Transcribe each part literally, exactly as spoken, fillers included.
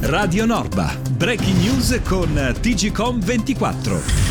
Radio Norba, breaking news con T G Com ventiquattro.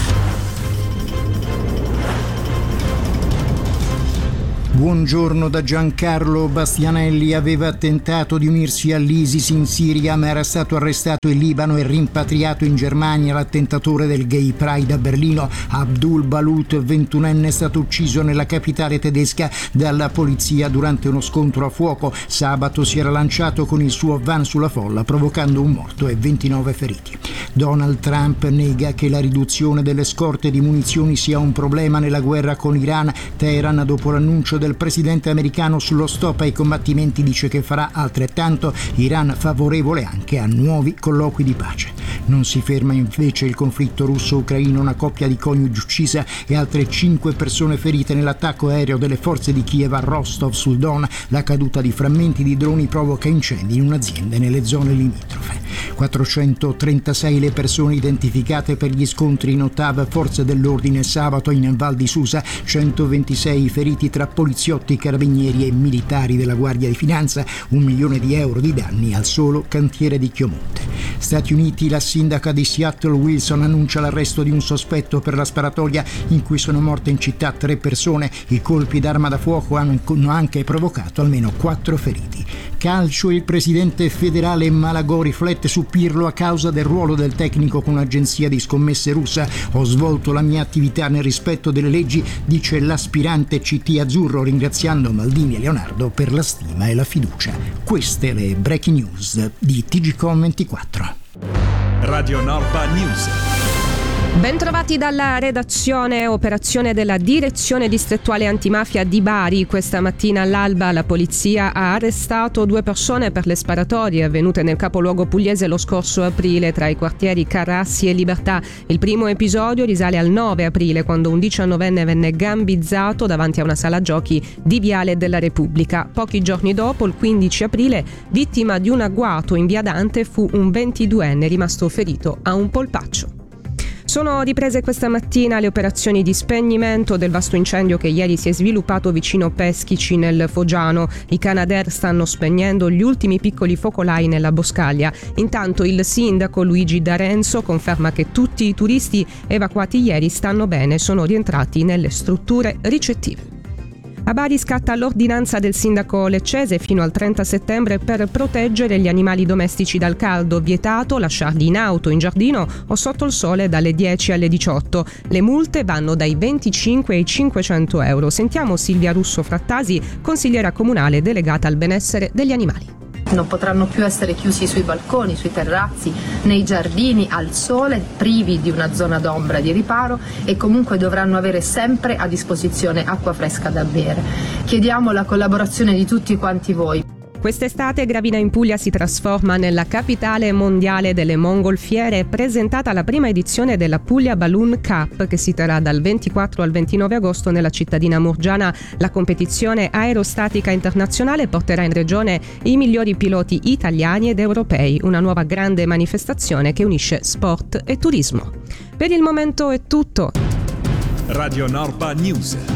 Buongiorno da Giancarlo Bastianelli. Aveva tentato di unirsi all'ISIS in Siria, ma era stato arrestato in Libano e rimpatriato in Germania. L'attentatore del Gay Pride a Berlino, Abdul Balut, ventunenne, è stato ucciso nella capitale tedesca dalla polizia durante uno scontro a fuoco. Sabato si era lanciato con il suo van sulla folla, provocando un morto e ventinove feriti. Donald Trump nega che la riduzione delle scorte di munizioni sia un problema nella guerra con Iran. Teheran, dopo l'annuncio del presidente americano sullo stop ai combattimenti, dice che farà altrettanto. Iran favorevole anche a nuovi colloqui di pace. Non si ferma invece il conflitto russo-ucraino. Una coppia di coniugi uccisa e altre cinque persone ferite nell'attacco aereo delle forze di Kiev a Rostov sul Don. La caduta di frammenti di droni provoca incendi in un'azienda nelle zone limitrofe. quattrocentotrentasei le persone identificate per gli scontri in Ottawa, forze dell'ordine sabato in Val di Susa, centoventisei feriti tra poliziotti, carabinieri e militari della Guardia di Finanza, un milione di euro di danni al solo cantiere di Chiomonte. Stati Uniti, la sindaca di Seattle Wilson annuncia l'arresto di un sospetto per la sparatoria in cui sono morte in città tre persone. I colpi d'arma da fuoco hanno anche provocato almeno quattro feriti. Calcio, il presidente federale Malagò riflette su Pirlo a causa del ruolo del tecnico con un'agenzia di scommesse russa. Ho svolto la mia attività nel rispetto delle leggi, dice l'aspirante C T azzurro, ringraziando Maldini e Leonardo per la stima e la fiducia. Queste le breaking news di T G Com ventiquattro. Radio Norba News. Bentrovati dalla redazione. Operazione della Direzione Distrettuale Antimafia di Bari. Questa mattina all'alba la polizia ha arrestato due persone per le sparatorie avvenute nel capoluogo pugliese lo scorso aprile tra i quartieri Carrassi e Libertà. Il primo episodio risale al nove aprile, quando un diciannovenne venne gambizzato davanti a una sala giochi di Viale della Repubblica. Pochi giorni dopo, il quindici aprile, vittima di un agguato in via Dante fu un ventiduenne rimasto ferito a un polpaccio. Sono riprese questa mattina le operazioni di spegnimento del vasto incendio che ieri si è sviluppato vicino Peschici nel Foggiano. I Canadair stanno spegnendo gli ultimi piccoli focolai nella boscaglia. Intanto il sindaco Luigi D'Arenzo conferma che tutti i turisti evacuati ieri stanno bene e sono rientrati nelle strutture ricettive. A Bari scatta l'ordinanza del sindaco leccese fino al trenta settembre per proteggere gli animali domestici dal caldo. Vietato lasciarli in auto, in giardino o sotto il sole dalle dieci alle diciotto. Le multe vanno dai venticinque ai cinquecento euro. Sentiamo Silvia Russo Frattasi, consigliera comunale delegata al benessere degli animali. Non potranno più essere chiusi sui balconi, sui terrazzi, nei giardini, al sole, privi di una zona d'ombra di riparo, e comunque dovranno avere sempre a disposizione acqua fresca da bere. Chiediamo la collaborazione di tutti quanti voi. Quest'estate Gravina in Puglia si trasforma nella capitale mondiale delle mongolfiere. È presentata la prima edizione della Puglia Balloon Cup, che si terrà dal ventiquattro al ventinove agosto nella cittadina murgiana. La competizione aerostatica internazionale porterà in regione i migliori piloti italiani ed europei, una nuova grande manifestazione che unisce sport e turismo. Per il momento è tutto. Radio Norba News.